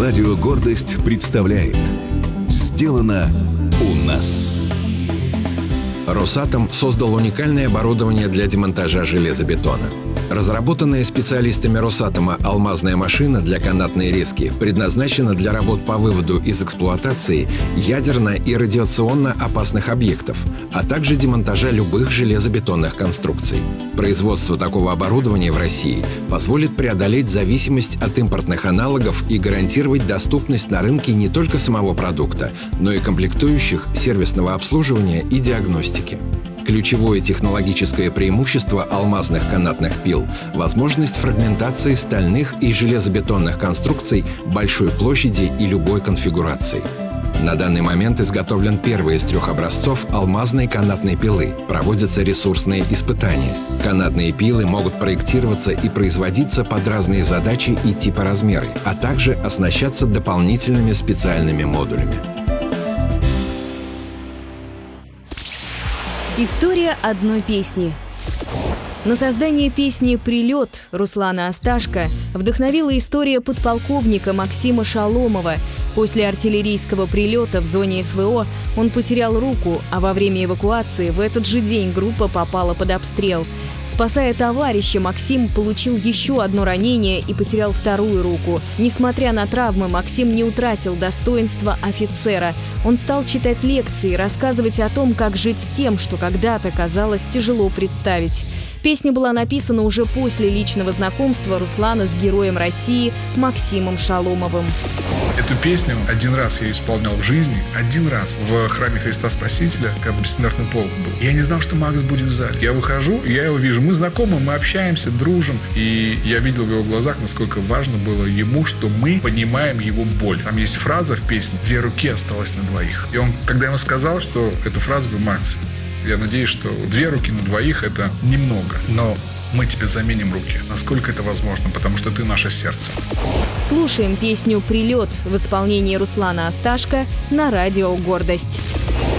Радио «Гордость» представляет «Сделано у нас». Росатом создал уникальное оборудование для демонтажа железобетона. Разработанная специалистами Росатома алмазная машина для канатной резки предназначена для работ по выводу из эксплуатации ядерно и радиационно опасных объектов, а также демонтажа любых железобетонных конструкций. Производство такого оборудования в России позволит преодолеть зависимость от импортных аналогов и гарантировать доступность на рынке не только самого продукта, но и комплектующих, сервисного обслуживания и диагностики. Ключевое технологическое преимущество алмазных канатных пил – возможность фрагментации стальных и железобетонных конструкций большой площади и любой конфигурации. На данный момент изготовлен первый из 3 образцов алмазной канатной пилы. Проводятся ресурсные испытания. Канатные пилы могут проектироваться и производиться под разные задачи и типа размеры, а также оснащаться дополнительными специальными модулями. История одной песни. На создание песни «Прилет» Руслана Асташко вдохновила история подполковника Максима Шаломова. После артиллерийского прилета в зоне СВО он потерял руку, а во время эвакуации в этот же день группа попала под обстрел. Спасая товарища, Максим получил еще одно ранение и потерял 2-ю руку. Несмотря на травмы, Максим не утратил достоинства офицера. Он стал читать лекции, рассказывать о том, как жить с тем, что когда-то казалось тяжело представить. Песня была написана уже после личного знакомства Руслана с героем России Максимом Шаломовым. Эту песню один раз я исполнял в жизни, один раз в храме Христа Спасителя, как бессмертный полк был. Я не знал, что Макс будет в зале. Я выхожу, я его вижу, мы знакомы, мы общаемся, дружим. И я видел в его глазах, насколько важно было ему, что мы понимаем его боль. Там есть фраза в песне «2 руки осталось на 2». И он, когда ему сказал, что эту фразу говорит: Макс, я надеюсь, что 2 руки на 2 это немного, но мы тебе заменим руки, насколько это возможно, потому что ты наше сердце. Слушаем песню «Прилет» в исполнении Руслана Асташко на радио «Гордость».